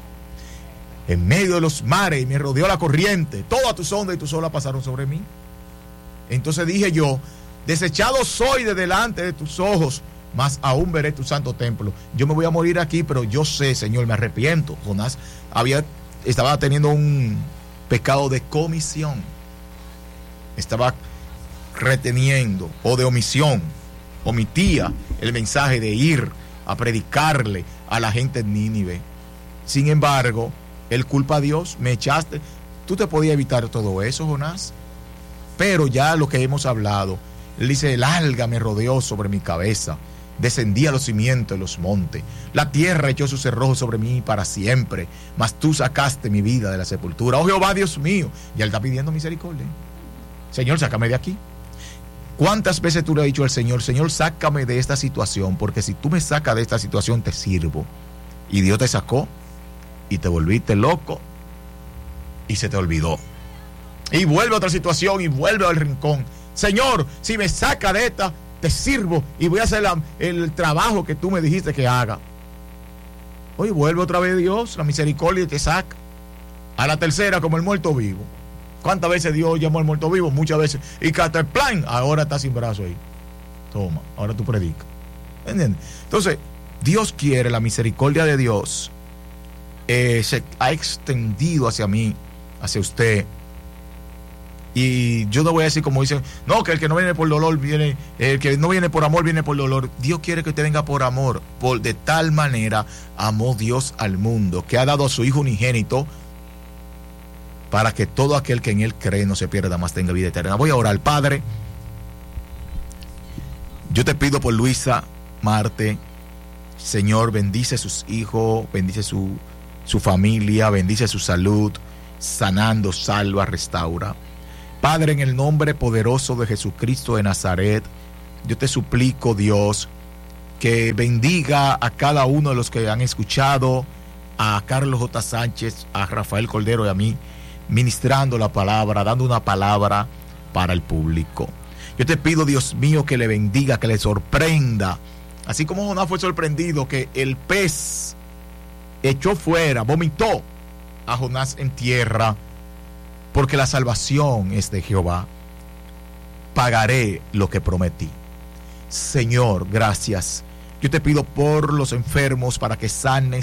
en medio de los mares, y me rodeó la corriente. Todas tus ondas y tus olas pasaron sobre mí. Entonces dije yo, desechado soy de delante de tus ojos, mas aún veré tu santo templo. Yo me voy a morir aquí, pero yo sé, Señor, me arrepiento. Jonás estaba teniendo un pecado de comisión. Estaba reteniendo, o de omisión. Omitía el mensaje de ir a predicarle a la gente en Nínive. Sin embargo, él culpa a Dios, me echaste. Tú te podías evitar todo eso, Jonás. Pero ya lo que hemos hablado, él dice, el alga me rodeó sobre mi cabeza, descendí a los cimientos de los montes, la tierra echó sus cerrojos sobre mí para siempre, mas tú sacaste mi vida de la sepultura. Oh Jehová, Dios mío. Y él está pidiendo misericordia. Señor, sácame de aquí. ¿Cuántas veces tú le has dicho al Señor, Señor, sácame de esta situación? Porque si tú me sacas de esta situación, te sirvo. Y Dios te sacó y te volviste loco y se te olvidó. Y vuelve a otra situación y vuelve al rincón. Señor, si me saca de esta, te sirvo y voy a hacer el trabajo que tú me dijiste que haga. Oye, vuelve otra vez Dios, la misericordia, y te saca. A la tercera, como el muerto vivo. ¿Cuántas veces Dios llamó al muerto vivo? Muchas veces. Y Caterplan, ahora está sin brazo ahí. Toma, ahora tú predicas. ¿Entiendes? Entonces, Dios quiere, la misericordia de Dios se ha extendido hacia mí, hacia usted. Y yo no voy a decir como dicen, no, que el que no viene por dolor viene, el que no viene por amor viene por dolor. Dios quiere que usted venga por amor. De tal manera amó Dios al mundo, que ha dado a su Hijo unigénito, para que todo aquel que en él cree no se pierda, más tenga vida eterna. Voy a orar. Padre, yo te pido por Luisa, Marte, Señor, bendice a sus hijos, bendice su familia, bendice su salud, sanando, salva, restaura. Padre, en el nombre poderoso de Jesucristo de Nazaret, yo te suplico, Dios, que bendiga a cada uno de los que han escuchado, a Carlos J. Sánchez, a Rafael Cordero y a mí, ministrando la palabra, dando una palabra para el público. Yo te pido, Dios mío, que le bendiga, que le sorprenda, así como Jonás fue sorprendido que el pez echó fuera, vomitó a Jonás en tierra, porque la salvación es de Jehová. Pagaré lo que prometí. Señor, gracias. Yo te pido por los enfermos para que sane,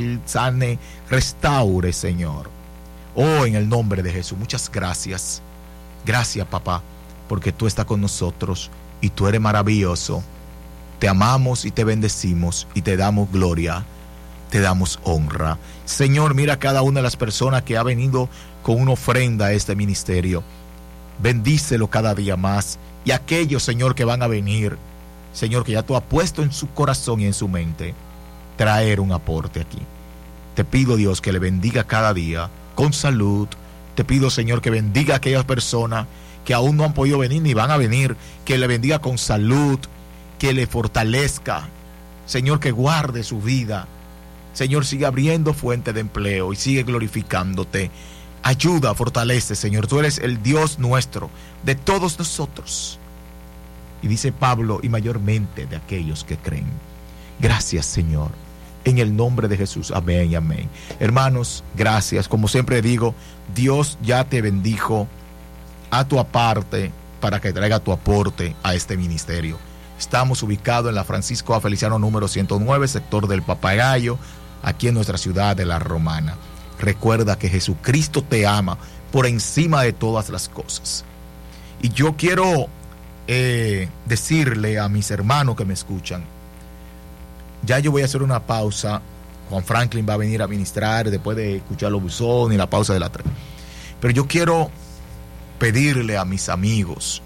restaure, Señor. Oh, en el nombre de Jesús, muchas gracias. Gracias, papá, porque tú estás con nosotros y tú eres maravilloso. Te amamos y te bendecimos y te damos gloria, te damos honra. Señor, mira a cada una de las personas que ha venido con una ofrenda a este ministerio. Bendícelo cada día más. Y aquellos, Señor, que van a venir, Señor, que ya tú has puesto en su corazón y en su mente traer un aporte aquí. Te pido, Dios, que le bendiga cada día con salud. Te pido, Señor, que bendiga a aquellas personas que aún no han podido venir ni van a venir, que le bendiga con salud, que le fortalezca. Señor, que guarde su vida. Señor, sigue abriendo fuente de empleo y sigue glorificándote. Ayuda, fortalece, Señor. Tú eres el Dios nuestro, de todos nosotros. Y dice Pablo, y mayormente de aquellos que creen. Gracias, Señor. En el nombre de Jesús. Amén y amén. Hermanos, gracias. Como siempre digo, Dios ya te bendijo. A tu aparte para que traiga tu aporte a este ministerio. Estamos ubicados en la Francisco A. Feliciano número 109, sector del Papagayo, aquí en nuestra ciudad de La Romana. Recuerda que Jesucristo te ama por encima de todas las cosas. Y yo quiero decirle a mis hermanos que me escuchan, ya yo voy a hacer una pausa. Juan Franklin va a venir a ministrar después de escuchar los buzones y la pausa de la 3. Pero yo quiero pedirle a mis amigos,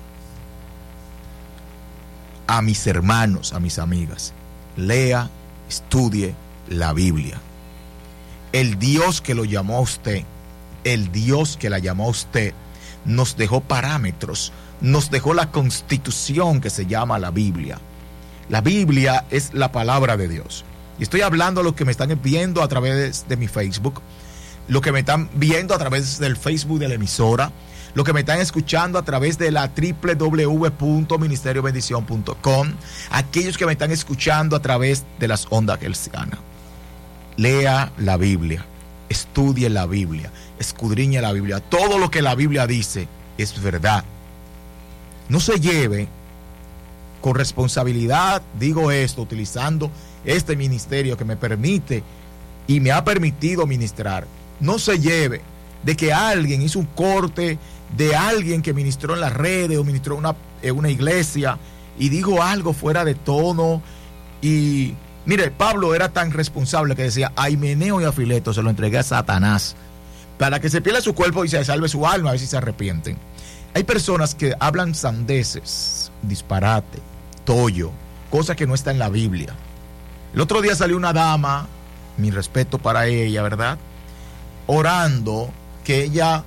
a mis hermanos, a mis amigas, lea, estudie la Biblia. El Dios que lo llamó a usted, el Dios que la llamó a usted, nos dejó parámetros, nos dejó la constitución que se llama la Biblia. La Biblia es la palabra de Dios. Y estoy hablando a los que me están viendo a través de mi Facebook, los que me están viendo a través del Facebook de la emisora, los que me están escuchando a través de la www.ministeriobendición.com, aquellos que me están escuchando a través de las ondas hertzianas. Lea la Biblia, estudie la Biblia, escudriñe la Biblia. Todo lo que la Biblia dice es verdad. No se lleve con responsabilidad, digo esto, utilizando este ministerio que me permite y me ha permitido ministrar. No se lleve de que alguien hizo un corte de alguien que ministró en las redes o ministró en una iglesia y dijo algo fuera de tono. Y mire, Pablo era tan responsable que decía: a Himeneo y a Fileto se lo entregué a Satanás para que se pierda su cuerpo y se salve su alma, a ver si se arrepienten. Hay personas que hablan sandeces, disparate, tollo, cosas que no están en la Biblia. El otro día salió una dama, mi respeto para ella, ¿verdad?, orando, que ella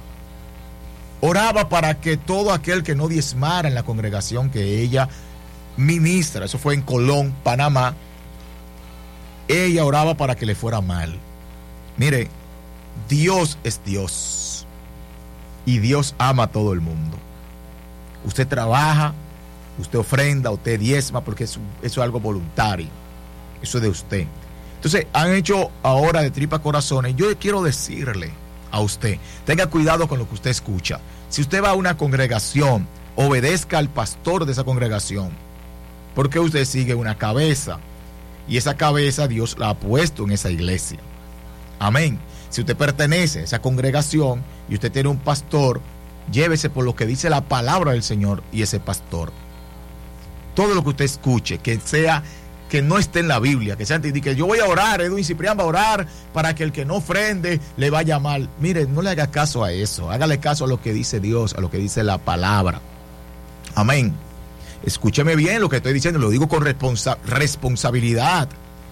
oraba para que todo aquel que no diezmara en la congregación que ella ministra, eso fue en Colón, Panamá, ella oraba para que le fuera mal. Mire, Dios es Dios y Dios ama a todo el mundo. Usted trabaja, usted ofrenda, usted diezma, porque eso es algo voluntario, eso es de usted. Entonces han hecho ahora de tripa corazones. Yo quiero decirle a usted, tenga cuidado con lo que usted escucha. Si usted va a una congregación, obedezca al pastor de esa congregación, porque usted sigue una cabeza y esa cabeza Dios la ha puesto en esa iglesia. Amén. Si usted pertenece a esa congregación y usted tiene un pastor, llévese por lo que dice la palabra del Señor y ese pastor. Todo lo que usted escuche, que no esté en la Biblia, que sea que yo voy a orar, Edwin Ciprián va a orar para que el que no ofrende le vaya mal. Mire, no le haga caso a eso, hágale caso a lo que dice Dios, a lo que dice la palabra. Amén. Escúcheme bien lo que estoy diciendo, lo digo con responsabilidad.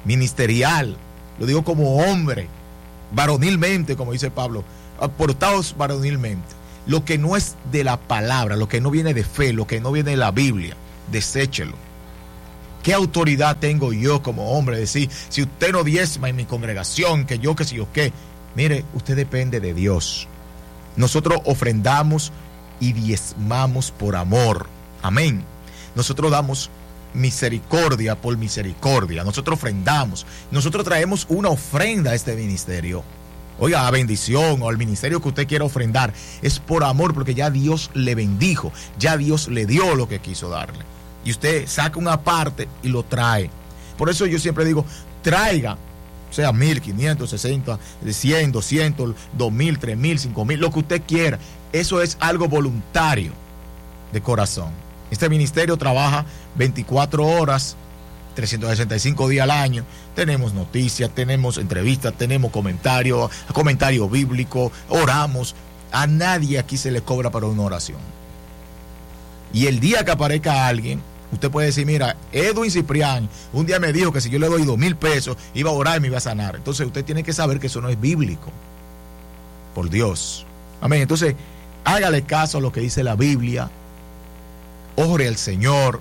ministerial, lo digo como hombre, varonilmente, como dice Pablo, portaos varonilmente. Lo que no es de la palabra, lo que no viene de fe, lo que no viene de la Biblia, deséchelo. ¿Qué autoridad tengo yo como hombre de decir, si usted no diezma en mi congregación, que yo, que si yo qué? Mire, usted depende de Dios. Nosotros ofrendamos y diezmamos por amor. Amén. Nosotros damos misericordia por misericordia. Nosotros ofrendamos. Nosotros traemos una ofrenda a este ministerio. Oiga, a bendición o al ministerio que usted quiera ofrendar. Es por amor, porque ya Dios le bendijo. Ya Dios le dio lo que quiso darle. Y usted saca una parte y lo trae. Por eso yo siempre digo, traiga, sea 1,500, 60, 100, 200, 2,000, 3,000, 5,000, lo que usted quiera. Eso es algo voluntario, de corazón. Este ministerio trabaja 24 horas, 365 días al año. Tenemos noticias, tenemos entrevistas, tenemos comentario bíblico, oramos. A nadie aquí se le cobra para una oración. Y el día que aparezca alguien, usted puede decir, mira, Edwin Ciprián un día me dijo que si yo le doy 2,000 pesos, iba a orar y me iba a sanar. Entonces usted tiene que saber que eso no es bíblico. Por Dios. Amén. Entonces, hágale caso a lo que dice la Biblia. Ore al Señor.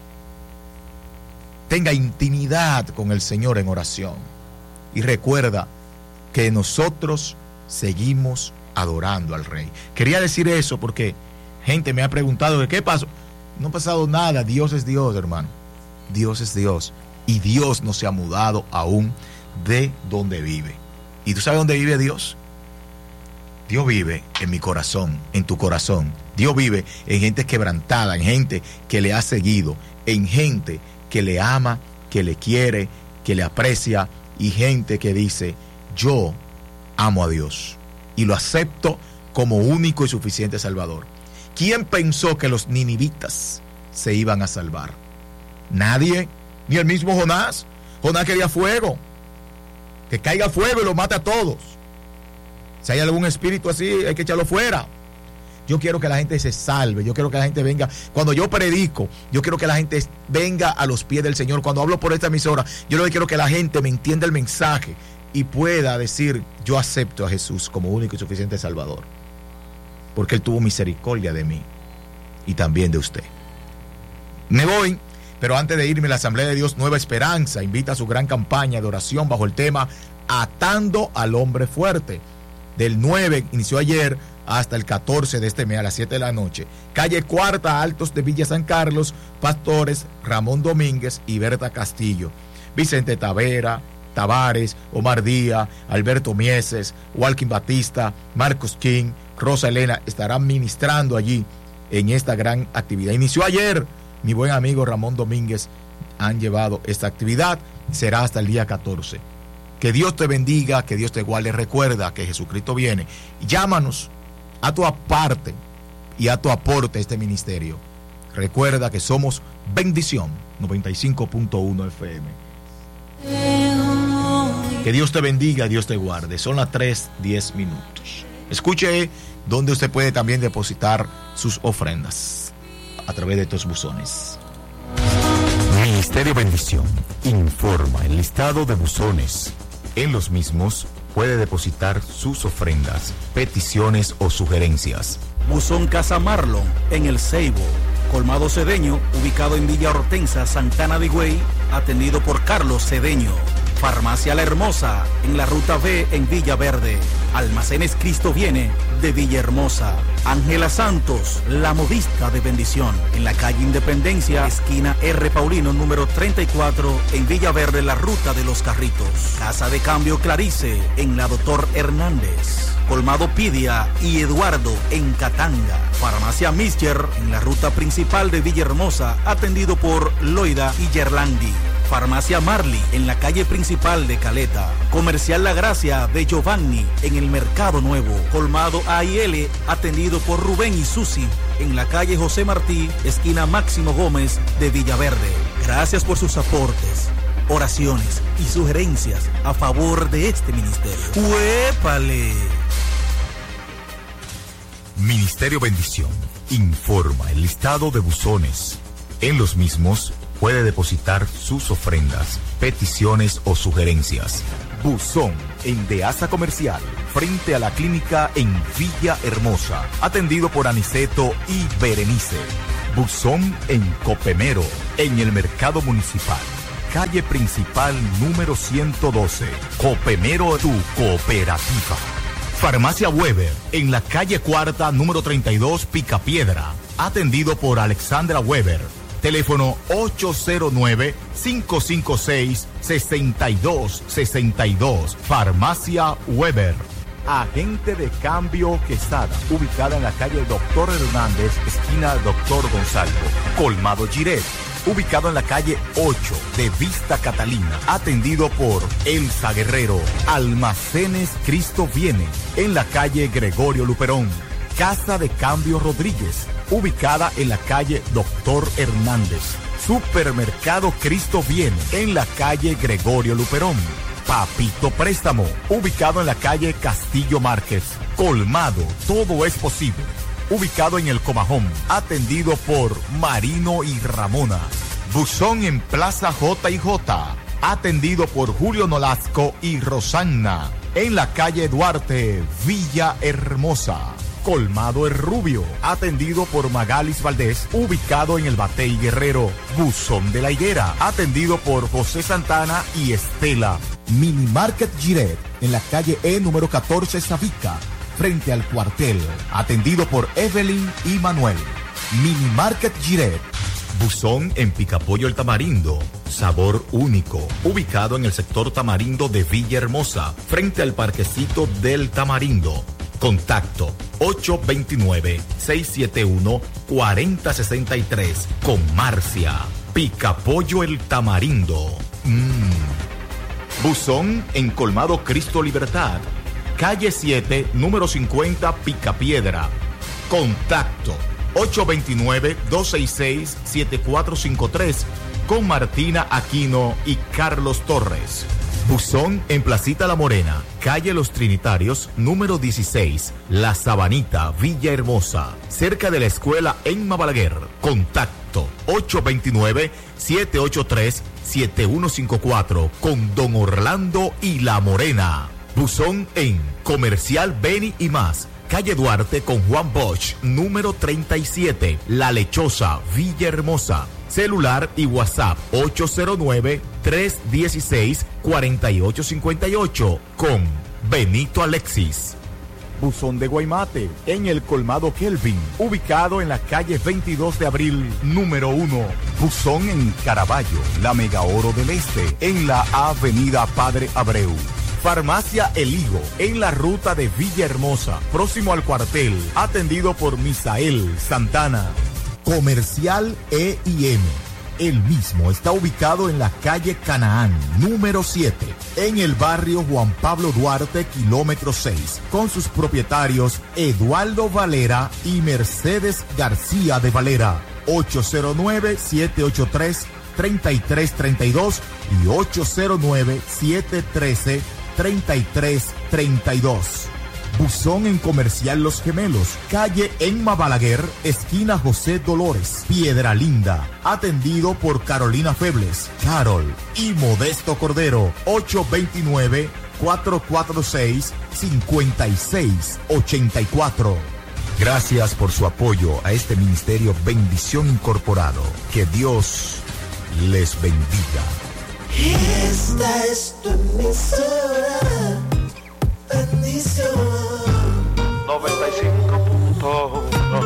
Tenga intimidad con el Señor en oración. Y recuerda que nosotros seguimos adorando al Rey. Quería decir eso porque gente me ha preguntado de qué pasó. No ha pasado nada. Dios es Dios, hermano. Dios es Dios. Y Dios no se ha mudado aún de donde vive. ¿Y tú sabes dónde vive Dios? Dios vive en mi corazón, en tu corazón. Dios vive en gente quebrantada, en gente que le ha seguido, en gente que le ama, que le quiere, que le aprecia, y gente que dice, yo amo a Dios y lo acepto como único y suficiente Salvador. ¿Quién pensó que los ninivitas se iban a salvar? Nadie, ni el mismo Jonás. Jonás quería fuego, que caiga fuego y lo mate a todos. Si hay algún espíritu así, hay que echarlo fuera. Yo quiero que la gente se salve. Yo quiero que la gente venga. Cuando yo predico, yo quiero que la gente venga a los pies del Señor. Cuando hablo por esta emisora, yo lo que quiero que la gente me entienda el mensaje y pueda decir, yo acepto a Jesús como único y suficiente Salvador. Porque Él tuvo misericordia de mí y también de usted. Me voy, pero antes de irme, la Asamblea de Dios Nueva Esperanza invita a su gran campaña de oración bajo el tema Atando al Hombre Fuerte. Del 9, inició ayer, hasta el 14 de este mes a las 7 de la noche. Calle Cuarta, Altos de Villa San Carlos, Pastores, Ramón Domínguez y Berta Castillo. Vicente Tavares, Omar Díaz, Alberto Mieses, Walkin Batista, Marcos King, Rosa Elena estarán ministrando allí en esta gran actividad. Inició ayer, mi buen amigo Ramón Domínguez han llevado esta actividad, será hasta el día 14. Que Dios te bendiga, que Dios te guarde. Recuerda que Jesucristo viene. Llámanos a tu aparte y a tu aporte a este ministerio. Recuerda que somos Bendición 95.1 FM. Que Dios te bendiga, Dios te guarde. Son las 3:10. Escuche donde usted puede también depositar sus ofrendas a través de estos buzones. Ministerio Bendición informa el listado de buzones. En los mismos puede depositar sus ofrendas, peticiones o sugerencias. Buzón Casa Marlon, en El Ceibo. Colmado Cedeño, ubicado en Villa Hortensa, Santana de Higüey, atendido por Carlos Cedeño. Farmacia La Hermosa, en la Ruta B en Villa Verde. Almacenes Cristo Viene, de Villahermosa. Ángela Santos, la modista de Bendición, en la calle Independencia, esquina R. Paulino, número 34, en Villa Verde, la Ruta de los Carritos. Casa de Cambio Clarice, en la Doctor Hernández. Colmado Pidia y Eduardo, en Catanga. Farmacia Mister, en la ruta principal de Villahermosa, atendido por Loida y Yerlandi. Farmacia Marley, en la calle principal de Caleta. Comercial La Gracia de Giovanni, en el Mercado Nuevo. Colmado A&L, atendido por Rubén y Susi, en la calle José Martí, esquina Máximo Gómez de Villaverde. Gracias por sus aportes, oraciones y sugerencias a favor de este ministerio. ¡Uépale! Ministerio Bendición informa el listado de buzones. En los mismos puede depositar sus ofrendas, peticiones o sugerencias. Buzón en Deasa Comercial, frente a la clínica en Villahermosa, atendido por Aniceto y Berenice. Buzón en Copemero, en el Mercado Municipal, calle principal número 112. Copemero, tu cooperativa. Farmacia Weber, en la calle Cuarta número 32, Picapiedra, atendido por Alexandra Weber. Teléfono 809-556-6262. Farmacia Weber. Agente de Cambio Quesada, ubicada en la calle Doctor Hernández, esquina Doctor Gonzalo. Colmado Giret, ubicado en la calle 8 de Vista Catalina, atendido por Elsa Guerrero. Almacenes Cristo Viene, en la calle Gregorio Luperón. Casa de Cambio Rodríguez, ubicada en la calle Doctor Hernández. Supermercado Cristo Viene, en la calle Gregorio Luperón. Papito Préstamo, ubicado en la calle Castillo Márquez. Colmado, todo es posible, ubicado en el Comajón, atendido por Marino y Ramona. Buzón en Plaza J&J, atendido por Julio Nolasco y Rosanna, en la calle Duarte, Villahermosa. Colmado El Rubio, atendido por Magalis Valdés, ubicado en el Batey Guerrero. Buzón de la Higuera, atendido por José Santana y Estela. Mini Market Giret, en la calle E número 14 Sabica, frente al cuartel, atendido por Evelyn y Manuel. Mini Market Giret. Buzón en Picapollo El Tamarindo, sabor único, ubicado en el sector Tamarindo de Villahermosa, frente al parquecito del Tamarindo. Contacto 829-671-4063 con Marcia. Picapollo El Tamarindo. Buzón en Colmado Cristo Libertad, calle 7, número 50, Picapiedra. Contacto 829-266-7453 con Martina Aquino y Carlos Torres. Buzón en Placita La Morena, calle Los Trinitarios, número 16, La Sabanita, Villahermosa, cerca de la escuela Emma Balaguer. Contacto 829-783-7154 con Don Orlando y La Morena. Buzón en Comercial Beni y Más, calle Duarte con Juan Bosch, número 37, La Lechosa, Villahermosa. Celular y WhatsApp 809-316-4858 con Benito Alexis. Buzón de Guaymate, en el Colmado Kelvin, ubicado en la calle 22 de abril, número 1. Buzón en Caraballo, la Mega Oro del Este, en la avenida Padre Abreu. Farmacia El Higo, en la ruta de Villahermosa, próximo al cuartel, atendido por Misael Santana. Comercial E&M, el mismo está ubicado en la calle Canaán, número 7, en el barrio Juan Pablo Duarte, kilómetro 6, con sus propietarios Eduardo Valera y Mercedes García de Valera. 809-783-3332 y 809-713-3332. Buzón en Comercial Los Gemelos, calle Emma Balaguer, esquina José Dolores, Piedra Linda, atendido por Carolina Febles, Carol y Modesto Cordero. 829-446-5684. Gracias por su apoyo a este ministerio Bendición Incorporado. Que Dios les bendiga. Esta es tu emisora, bendición 95.1